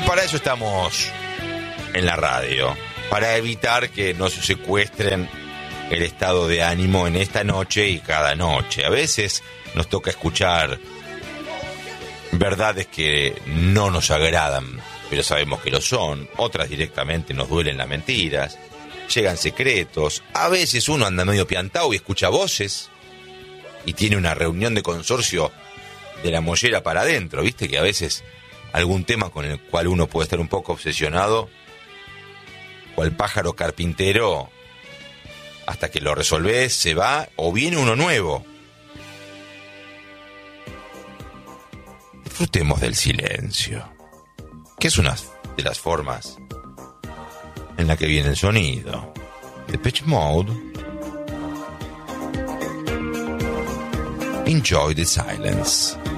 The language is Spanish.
para eso estamos en la radio, para evitar que nos secuestren el estado de ánimo en esta noche y cada noche. A veces nos toca escuchar verdades que no nos agradan, pero sabemos que lo son. Otras directamente nos duelen las mentiras. Llegan secretos. A veces uno anda medio piantado y escucha voces y tiene una reunión de consorcio de la mollera para adentro. Viste que a veces algún tema con el cual uno puede estar un poco obsesionado, cual pájaro carpintero, hasta que lo resolvés, se va o viene uno nuevo. Disfrutemos del silencio, que es una de las formas en la que viene el sonido. Depeche Mode. Enjoy the silence.